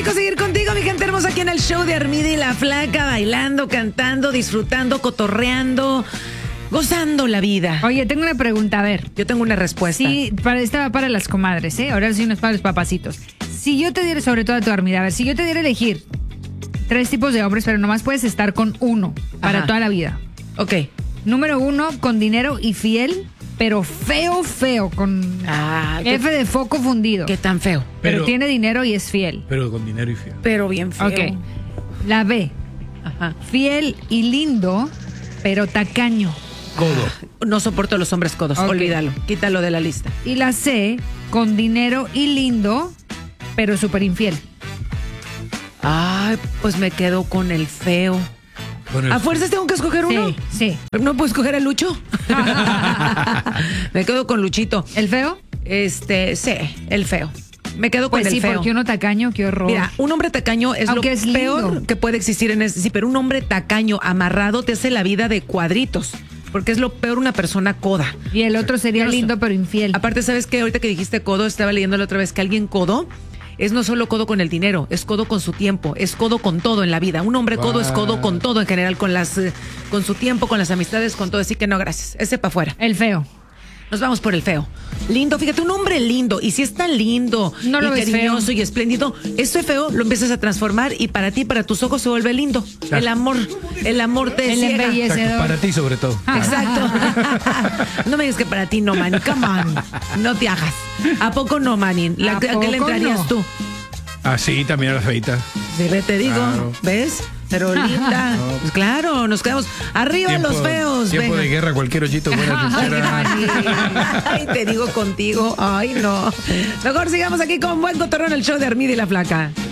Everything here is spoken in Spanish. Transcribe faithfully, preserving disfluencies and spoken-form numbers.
rico seguir contigo, mi gente hermosa, aquí en el show de Armida y la Flaca, bailando, cantando, disfrutando, cotorreando, gozando la vida. Oye, tengo una pregunta, a ver. Yo tengo una respuesta. Sí, para, esta va para las comadres, ¿eh? Ahora sí, unos para los papacitos. Si yo te diera, sobre todo a tu Armida, a ver, si yo te diera a elegir tres tipos de hombres, pero nomás puedes estar con uno para Ajá. toda la vida. Ok. Número uno, con dinero y fiel, pero feo, feo, con Ah, qué, F de foco fundido. qué tan feo. Pero, Pero- tiene dinero y es fiel. Pero con dinero y fiel. Pero bien feo. Ok. La B, Ajá. fiel y lindo, pero tacaño. Codo. No soporto a los hombres codos, Ok. olvídalo, quítalo de la lista. Y la C, con dinero y lindo, pero súper infiel. Ay, pues me quedo con el feo. Con el- ¿A fuerzas tengo que escoger uno? Sí, sí. ¿No puedo escoger a Lucho? Me quedo con Luchito. ¿El feo? Este, sí, el feo. Me quedo con Pues el sí, feo. porque uno tacaño, qué horror. Mira, un hombre tacaño es Aunque lo es lindo. peor que puede existir en este. Sí, pero un hombre tacaño, amarrado, te hace la vida de cuadritos. Porque es lo peor una persona coda. Y el otro sería Yo no sé. lindo, pero infiel. Aparte, ¿sabes qué? Ahorita que dijiste codo, estaba leyendo la otra vez que alguien codo es no solo codo con el dinero, es codo con su tiempo, es codo con todo en la vida. Un hombre codo es codo con todo en general, con las, eh, con su tiempo, con las amistades, con todo. Así que no, gracias. Ese para afuera. El feo. Nos vamos por el feo. Lindo, fíjate, un hombre lindo. Y si es tan lindo No lo y ves cariñoso feo. y espléndido, ese feo lo empiezas a transformar y para ti, para tus ojos se vuelve lindo. El amor, el amor te El ciega. embellece. Exacto, para ti sobre todo. Exacto. No me digas que para ti no, man. Come on. No te hagas. ¿A poco no, manin? ¿A ¿A qué le poco entrarías no? tú? Ah, sí, también a la feita. Sí, ve, te digo. Claro. ¿Ves? Pero linda. Pues claro, nos quedamos arriba los feos. Tiempo venga. de guerra, cualquier hoyito buena Ay, trinchera. Mani. Ay, te digo contigo. Ay, no. Mejor sigamos aquí con buen cotorreo en el show de Armida y la Flaca.